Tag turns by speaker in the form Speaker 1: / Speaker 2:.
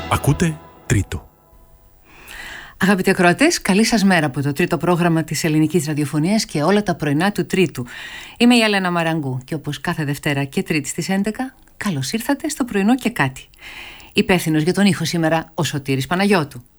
Speaker 1: Ακούτε Τρίτο.
Speaker 2: Αγαπητοί ακροατές, καλή σας μέρα από το τρίτο πρόγραμμα της ελληνικής ραδιοφωνίας και όλα τα πρωινά του Τρίτου. Είμαι η Έλενα Μαραγκού και όπως κάθε Δευτέρα και Τρίτη στις 11, καλώς ήρθατε στο πρωινό και κάτι. Υπεύθυνος για τον ήχο σήμερα ο Σωτήρης Παναγιώτου.